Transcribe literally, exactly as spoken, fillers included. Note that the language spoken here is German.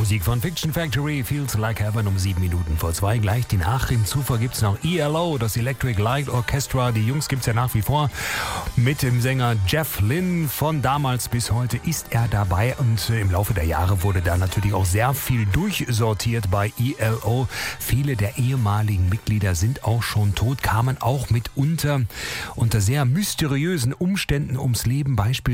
Musik von Fiction Factory, Feels Like Heaven um sieben Minuten vor zwei. Gleich die Nachrichten zuvor gibt es noch E L O, das Electric Light Orchestra. Die Jungs gibt es ja nach wie vor. Mit dem Sänger Jeff Lynne von damals bis heute ist er dabei. Und im Laufe der Jahre wurde da natürlich auch sehr viel durchsortiert bei E L O. Viele der ehemaligen Mitglieder sind auch schon tot, kamen auch mitunter unter sehr mysteriösen Umständen ums Leben. Beispiel